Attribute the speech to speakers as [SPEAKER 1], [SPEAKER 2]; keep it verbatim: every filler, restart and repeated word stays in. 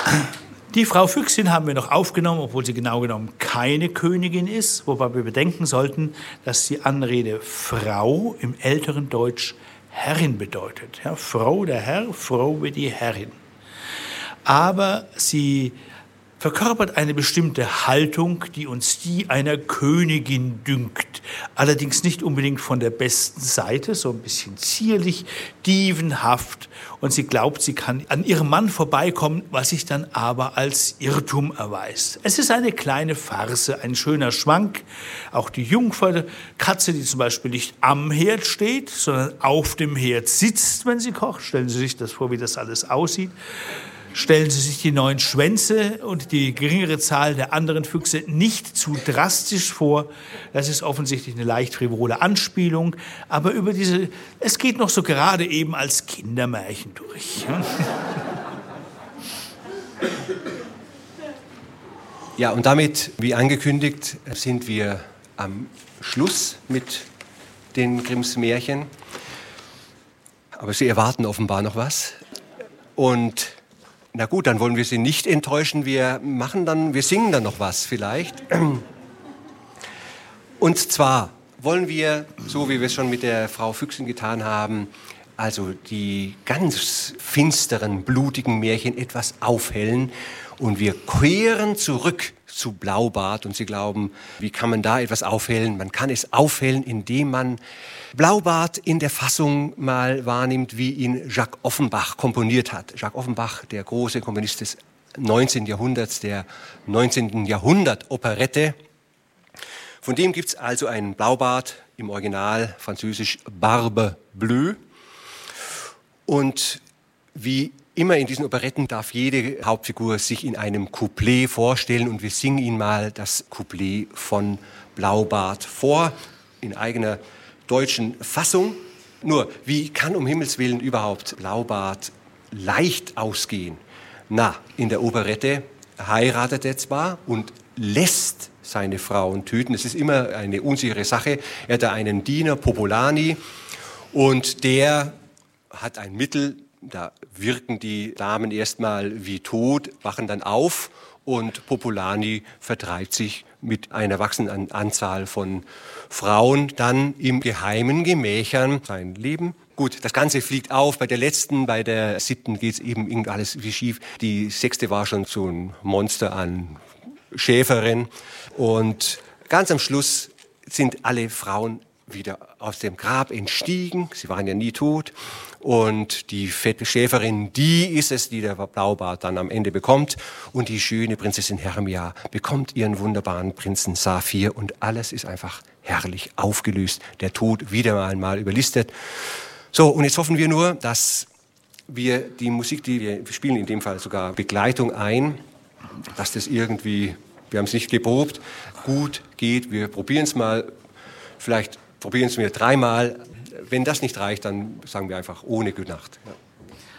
[SPEAKER 1] Die Frau Füchsin haben wir noch aufgenommen, obwohl sie genau genommen keine Königin ist, wobei wir bedenken sollten, dass die Anrede Frau im älteren Deutsch Herrin bedeutet. Ja, Frau der Herr, Frau wie die Herrin. Aber sie verkörpert eine bestimmte Haltung, die uns die einer Königin dünkt. Allerdings nicht unbedingt von der besten Seite, so ein bisschen zierlich, dievenhaft. Und sie glaubt, sie kann an ihrem Mann vorbeikommen, was sich dann aber als Irrtum erweist. Es ist eine kleine Farce, ein schöner Schwank. Auch die Jungferkatze, die zum Beispiel nicht am Herd steht, sondern auf dem Herd sitzt, wenn sie kocht. Stellen Sie sich das vor, wie das alles aussieht. Stellen Sie sich die neuen Schwänze und die geringere Zahl der anderen Füchse nicht zu drastisch vor. Das ist offensichtlich eine leicht frivole Anspielung. Aber über diese, es geht noch so gerade eben als Kindermärchen durch.
[SPEAKER 2] Ja, und damit, wie angekündigt, sind wir am Schluss mit den Grimms Märchen. Aber Sie erwarten offenbar noch was. Und na gut, dann wollen wir Sie nicht enttäuschen. Wir machen dann, wir singen dann noch was vielleicht. Und zwar wollen wir, so wie wir es schon mit der Frau Füchsin getan haben, also die ganz finsteren, blutigen Märchen etwas aufhellen. Und wir kehren zurück zu Blaubart. Und Sie glauben, wie kann man da etwas aufhellen? Man kann es aufhellen, indem man Blaubart in der Fassung mal wahrnimmt, wie ihn Jacques Offenbach komponiert hat. Jacques Offenbach, der große Komponist des neunzehnten Jahrhunderts, der neunzehnten Jahrhundert-Operette. Von dem gibt es also einen Blaubart, im Original französisch Barbe Bleue. Und wie immer in diesen Operetten darf jede Hauptfigur sich in einem Couplet vorstellen und wir singen Ihnen mal das Couplet von Blaubart vor, in eigener deutschen Fassung. Nur, wie kann um Himmels Willen überhaupt Blaubart leicht ausgehen? Na, in der Operette heiratet er zwar und lässt seine Frauen töten. Es ist immer eine unsichere Sache. Er hat da einen Diener, Popolani, und der hat ein Mittel. Da wirken die Damen erstmal wie tot, wachen dann auf und Popolani vertreibt sich mit einer wachsenden Anzahl von Frauen dann im geheimen Gemächern sein Leben. Gut, das Ganze fliegt auf. Bei der letzten, bei der siebten geht es eben alles wie schief. Die sechste war schon so ein Monster an Schäferin. Und ganz am Schluss sind alle Frauen wieder aus dem Grab entstiegen. Sie waren ja nie tot. Und die fette Schäferin, die ist es, die der Blaubart dann am Ende bekommt. Und die schöne Prinzessin Hermia bekommt ihren wunderbaren Prinzen Saphir. Und alles ist einfach herrlich aufgelöst. Der Tod wieder einmal überlistet. So, und jetzt hoffen wir nur, dass wir die Musik, die wir spielen, in dem Fall sogar Begleitung ein, dass das irgendwie, wir haben es nicht geprobt, gut geht. Wir probieren es mal, vielleicht probieren es wir dreimal. Wenn das nicht reicht, dann sagen wir einfach ohne Gute Nacht. Ja.